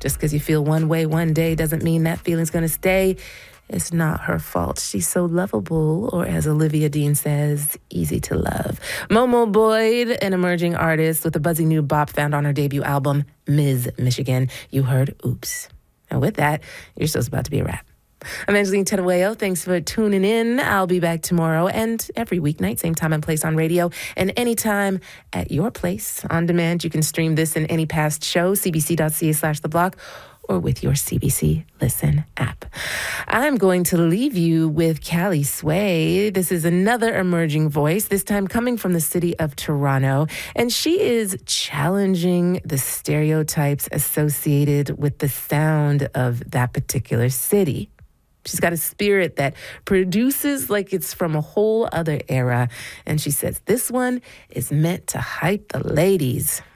Just because you feel one way one day doesn't mean that feeling's going to stay. It's not her fault. She's so lovable, or as Olivia Dean says, easy to love. Momo Boyd, an emerging artist with a buzzy new bop found on her debut album, Ms. Michigan. You heard Oops. And with that, your show's about to be a wrap. I'm Angeline Terueo. Thanks for tuning in. I'll be back tomorrow and every weeknight, same time and place on radio, and anytime at your place. On demand, you can stream this and any past show, cbc.ca/theblock, or with your CBC Listen app. I'm going to leave you with Callie Sway. This is another emerging voice, this time coming from the city of Toronto, and she is challenging the stereotypes associated with the sound of that particular city. She's got a spirit that produces like it's from a whole other era. And she says this one is meant to hype the ladies.